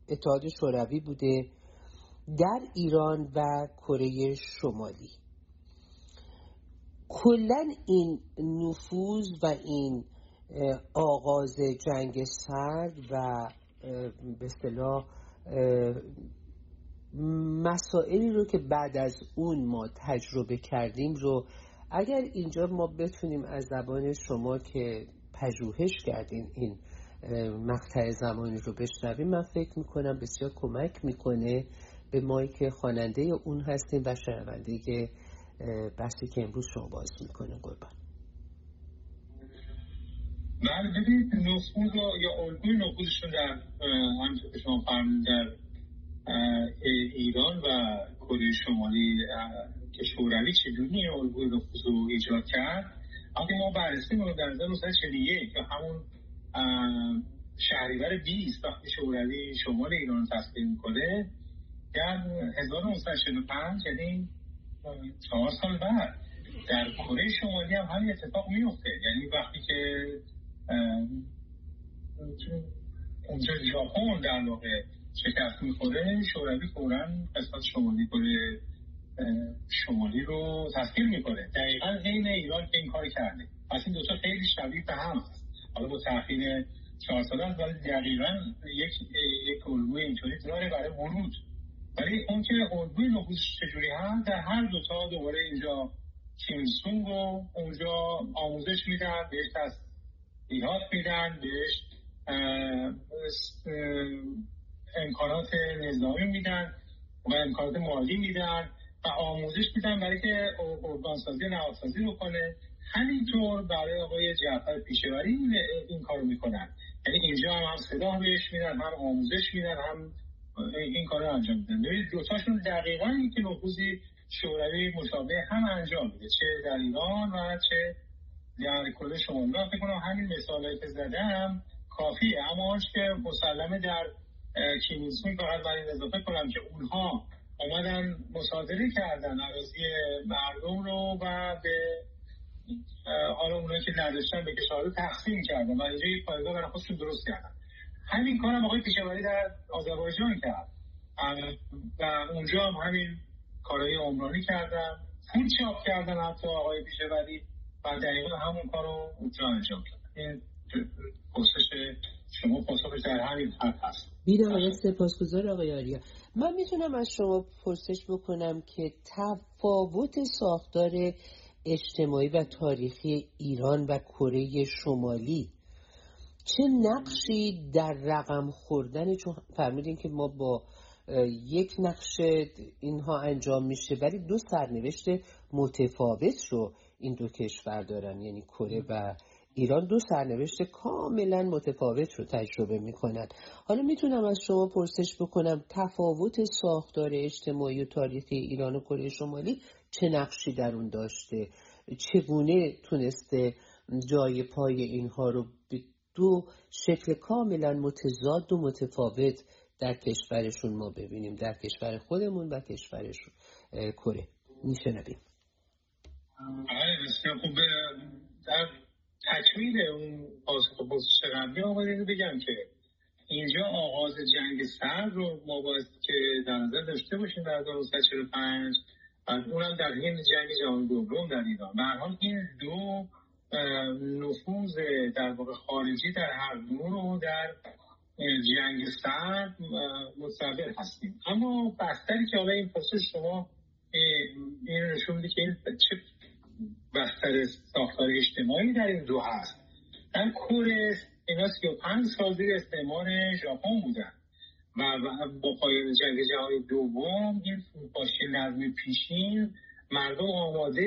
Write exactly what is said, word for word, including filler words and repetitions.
اتحاد شوروی بوده در ایران و کره شمالی. کلا این نفوذ و این آغاز جنگ سرد و به اصطلاح مسائلی رو که بعد از اون ما تجربه کردیم رو اگر اینجا ما بتونیم از زبان شما که پژوهش کردین این مقطع زمانی رو بشنویم، من فکر میکنم بسیار کمک میکنه به ما که خواننده اون هستیم و شنونده که بحثی که امروز شما باز میکنه. قربان. بله، ببینید نفوذ یا الگوی نفوذشون در همونطور که شما فرمودید در ایران و کره شمالی که شوروی چجوری الگوی نفوذ رو ایجاد کرد، وقتی ما بررسی می‌کنیم در هزار و نهصد و چهل و یک که همون شهریور بیست وقتی شوروی شمال ایران تسخیر میکنه، در هزار و نهصد و چهل و پنج یعنی چهار سال بعد در کره شمالی هم همین اتفاق میفته. یعنی وقتی که اونجا ژاپن در واقع شکست میخوره، شوروی فوراً قسمت شمالی کره شمالی رو تسخیر میکنه. دقیقاً عین ایران که این کار کرده. پس این دوتا خیلی شبیه به هم هست. حالا با تأخیر چهار ساله است ولی دقیقاً یک یک الگوی اینطوری داره برای ورود. ولی اون که الگوی نفوذش چجوری هم در هر دوتا دوباره اینجا کیم سونگ و اونجا آموزش میدن، بهش تسلیحات میدن، بهش امکانات نظامی میدن و امکانات مالی میدن و آموزش میدن برای که ارگانسازی نهادسازی رو کنه. همینطور برای آقای جعفر پیشوری این کارو میکنن. یعنی اینجا هم, هم صدا بهش میدن، هم آموزش میدن، هم این کار رو انجام میدن. ببینید دوتاشون دقیقاً این که نفوذی شوروی مشابه هم انجام میده، چه در ایران و چه در کره شمالی. من فکر کنم همین مثالی که زدم کافیه. اما آنچه که مسلمه در کیمیسون فقط برای اضافه کنم که اونها اومدن مصادره کردن اراضی مردم رو و به حالا اونایی که نداشتن به کشورها تقسیم کردن و اینجا یک پایگاه برای خودشون درست کردن. همین کارم آقای پیشوری در آذربایجان کرد و اونجا هم همین کارهای عمرانی کردن، پول چاپ کردن حتی آقای پیشوری و دقیقا همون کارو اونجا انجام کردن. این پرسش شما پاسخش در همین حد هست. بی‌نهایت سپاسگزار آقای آریا. من میتونم از شما پرسش بکنم که تفاوت ساختار اجتماعی و تاریخی ایران و کره شمالی چه نقشی در رقم خوردن، چون فرمودین که ما با یک نقش اینها انجام میشه ولی دو سرنوشت متفاوت رو این دو کشور دارن، یعنی کره و ایران دو سرنوشت کاملا متفاوت رو تجربه میکنن. حالا میتونم از شما پرسش بکنم تفاوت ساختار اجتماعی و تاریخی ایران و کره شمالی چه نقشی در اون داشته؟ چگونه تونسته جای پای اینها رو به دو شکل کاملا متضاد و متفاوت در کشورشون ما ببینیم، در کشور خودمون و کشورشون کره؟ میشنویم. آره بسیار خوبه. در تکمیل اون پاسخ قبلی آمده بگم که اینجا آغاز جنگ سرد رو ما باید که در نظر داشته باشیم در هزار و نهصد و چهل و پنج و اونم در حین جنگ جهانی دوم در ایران. به هر حال این دو نفوذ در واقع خارجی در هر دو رو در جنگ سرد متصور هستیم. اما بستری که حالا این پرسش شما این نشون میده که این چه بستر ساختار اجتماعی در این دو هست. در کره اینا سی و پنج سال زیر استعمار ژاپن بودن و با پایان جنگ جهانی دوم این فروپاشی نظم پیشین مردم آماده